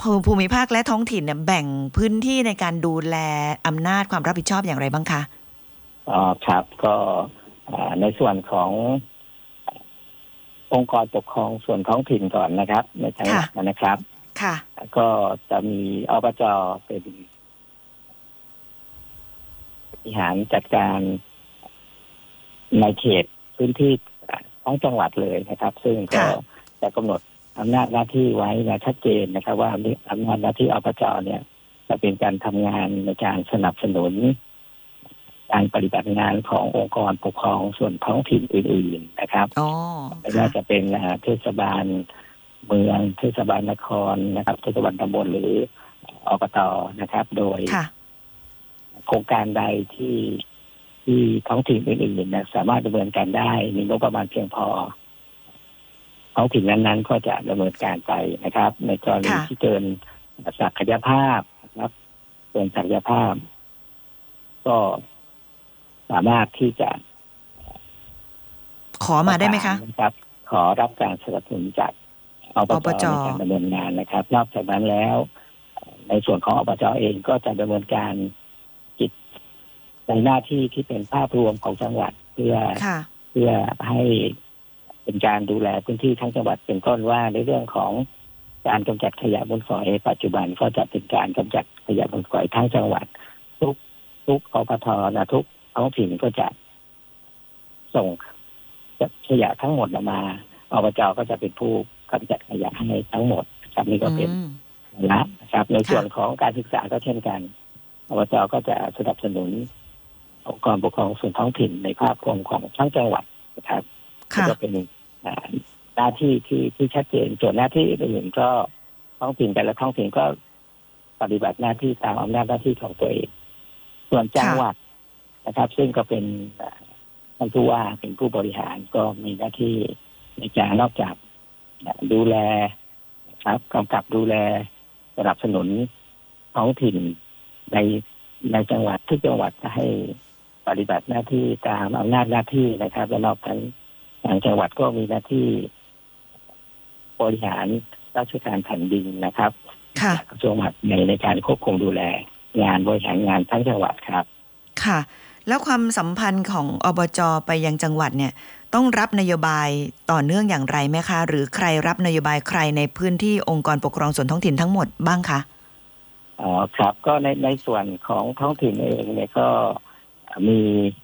ภูมิภาคและท้องถิ่นเนี่ยแบ่งพื้นที่ในการดูแลอำนาจความรับผิดชอบอย่างไรบ้างคะอ๋อครับก็ในส่วนขององค์กรปกครองส่วนท้องถิ่นก่อนนะครับในจังหวัดนะครับค่ะก็จะมีอบจเป็นบริหารจัดการในเขตพื้นที่ทั้งจังหวัดเลยนะครับซึ่งก็จะกำหนดอำนาจหน้าที่ไว้ชัดเจนนะครับว่าอำนาจหน้าที่อบจเนี่ยจะเป็นการทำงานในการสนับสนุนการปฏิบัติงานขององค์กรปกครองส่วนท้องถิ่นอื่นๆนะครับไม่ว่าจะเป็นเทศบาลเมืองเทศบาลนครนะครับเทศบาลตำบลหรืออบตนะครับโดยโครงการใดที่ท้องถิ่นอื่นๆสามารถดำเนินการได้มีงบประมาณเพียงพอท้องถิ่นนั้นๆก็จะดำเนินการไปนะครับในกรณีที่เกินศักยภาพนะครับเกินศักยภาพก็สามารถที่จะขอมาได้ไหมคะครับขอรับการสนับสนุนจากอบจในการดำเนินงานนะครับนอกจากนั้นแล้วในส่วนของอบจเองก็จะดำเนินการกิจในหน้าที่ที่เป็นภาพรวมของจังหวัดเพื่อให้เป็นการดูแลพื้นที่ทั้งจังหวัดเป็นต้นว่าในเรื่องของการกำจัดขยะมูลฝอยปัจจุบันก็จะเป็นการกำจัดขยะมูลฝอยทั้งจังหวัดทุกอบทนะทุกท้องถิ่นก็จะส่งขยะทั้งหมดมาอบจก็จะเป็นผู้กำจัดขยะให้ทั้งหมดครับนี่ก็เป็นนะครับในส่วนของการศึกษาก็เช่นกันอบจก็จะสนับสนุนองค์กรปกครองส่วนท้องถิ่นในภาพรวมของทั้งจังหวัดนะครับก็เป็นหน้าที่ที่ชัดเจนส่วนหน้าที่อื่นก็ท้องถิ่นแต่ละท้องถิ่นก็ปฏิบัติหน้าที่ตามอำนาจหน้าที่ของตัวเองส่วนจังหวัดนะครับซึ่งก็เป็นท่านผู้ว่าเป็นผู้บริหารก็มีหน้าที่ในการนอกจากดูแลครับกำกับดูแลสนับสนุนท้องถิ่นในจังหวัดทุกจังหวัดให้ปฏิบัติหน้าที่ตามอำนาจหน้าที่นะครับและนอกจากทางจังหวัดก็มีหน้าที่บริหารราชการแผ่นดินนะครับกระทรวงมหาดไทยในการควบคุมดูแลงานบริหารงานทั้งจังหวัดครับค่ะแล้วความสัมพันธ์ของอบจ.ไปยังจังหวัดเนี่ยต้องรับนโยบายต่อเนื่องอย่างไรไหมคะหรือใครรับนโยบายใครในพื้นที่องค์กรปกครองส่วนท้องถิ่นทั้งหมดบ้างคะอ๋อครับก็ในส่วนของท้องถิ่นเองเนี่ยก็มี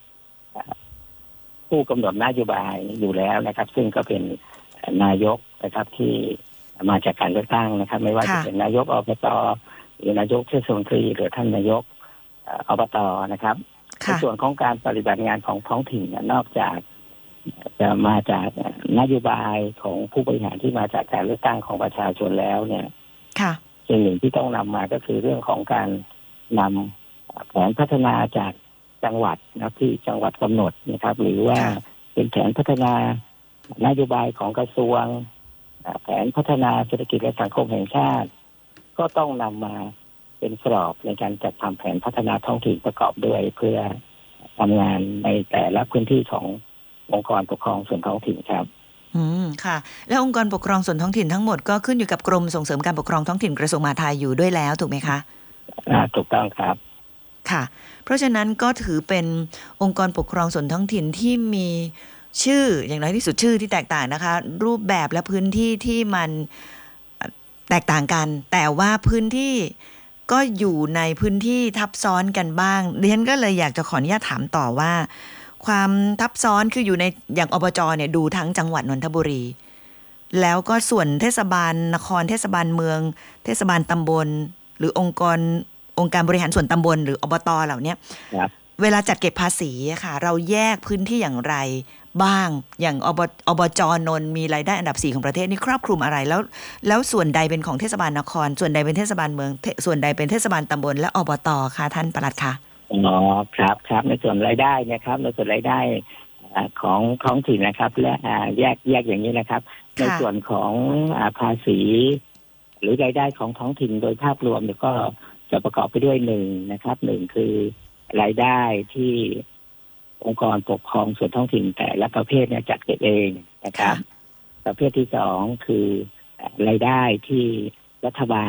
ผู้กำหนดนโยบายอยู่แล้วนะครับซึ่งก็เป็นนายกนะครับที่มาจากการเลือกตั้งนะครับไม่ว่าจะเป็นนายกอบตหรือนายกเทศมนตรีหรือท่านนายกอบตนะครับในส่วนของการปฏิบัติงานของท้องถิ่นนอกจากจะมาจากนโยบายของผู้บริหารที่มาจากการเลือกตั้งของประชาชนแล้วเนี่ยสิ่งหนึ่งที่ต้องนำมาก็คือเรื่องของการนำแผนพัฒนาจากจังหวัดนะที่จังหวัดกำหนดนะครับหรือว่าเป็นแผนพัฒนานโยบายของกระทรวงแผนพัฒนาเศรษฐกิจและสังคมแห่งชาติก็ต้องนำมาเป็นกรอบในการจัดทำแผนพัฒนาท้องถิ่นประกอบด้วยเพื่อทำงานในแต่ละพื้นที่ขององค์กรปกครองส่วนท้องถิ่นครับค่ะแล้วองค์กรปกครองส่วนท้องถิ่นทั้งหมดก็ขึ้นอยู่กับกรมส่งเสริมการปกครองท้องถิ่นกระทรวงมหาดไทยอยู่ด้วยแล้วถูกไหมคะถูกต้องครับค่ะเพราะฉะนั้นก็ถือเป็นองค์กรปกครองส่วนท้องถิ่นที่มีชื่ออย่างน้อยที่สุดชื่อที่แตกต่างนะคะรูปแบบและพื้นที่ที่มันแตกต่างกันแต่ว่าพื้นที่ก็อยู่ในพื้นที่ทับซ้อนกันบ้างดิฉันก็เลยอยากจะขออนุญาตถามต่อว่าความทับซ้อนคืออยู่ในอย่างอบจ.เนี่ยดูทั้งจังหวัดนนทบุรีแล้วก็ส่วนเทศบาลนครเทศบาลเมืองเทศบาลตำบลหรือองค์การบริหารส่วนตำบลหรืออบต.เหล่านี้เวลาจัดเก็บภาษีค่ะเราแยกพื้นที่อย่างไรบ้างอย่างอบจ.นนท์มีรายได้อันดับ4ของประเทศนี่ครอบคลุมอะไรแล้วส่วนใดเป็นของเทศบาลนครส่วนใดเป็นเทศบาลเมืองส่วนใดเป็นเทศบาลตำบลและอบต.ค่ะท่านปลัดคะอ๋อครับในส่วนรายได้นะครับในส่วนรายได้ของท้องถิ่นนะครับและแยกอย่างนี้นะครับในส่วนของภาษีหรือรายได้ของท้องถิ่นโดยภาพรวมเนี่ยก็จะประกอบไปด้วยนะครับหนึ่งคือรายได้ที่องค์กรปกครองส่วนท้องถิ่นแต่ละประเภทเนี่ยจัดเก็บเองนะครับประเภทที่สองคือรายได้ที่รัฐบาล